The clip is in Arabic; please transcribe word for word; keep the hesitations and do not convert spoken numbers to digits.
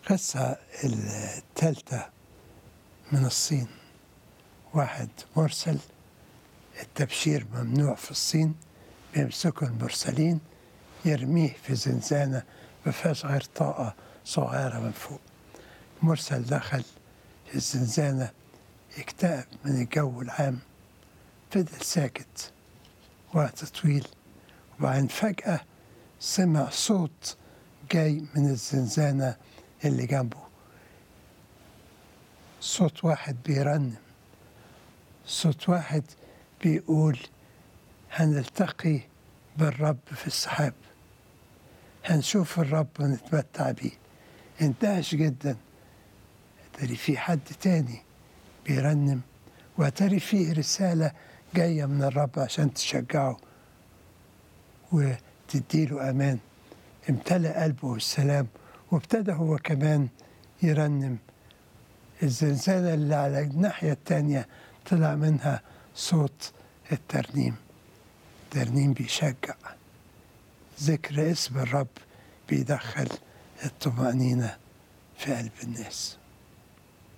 القصة الثالثة من الصين. واحد مرسل، التبشير ممنوع في الصين، بيمسكوا المرسلين يرميه في زنزانة ما فيهاش غير طاقة صغيرة من فوق. مرسل دخل في الزنزانة، اكتئب من الجو العام، فضل ساكت وقت طويل، وبعدين فجأة سمع صوت جاي من الزنزانة اللي جنبه، صوت واحد بيرنم، صوت واحد بيقول هنلتقي بالرب في السحاب، هنشوف الرب ونتمتع بيه. اندهش جدا، تري في حد تاني بيرنم، وتري فيه رسالة جاية من الرب عشان تشجعه وتديله أمان. امتلأ قلبه السلام، وابتدى هو كمان يرنم. الزنزانة اللي على الناحية التانية طلع منها صوت الترنيم، ترنيم بيشجع. ذكر اسم الرب بيدخل الطمأنينة في قلب الناس.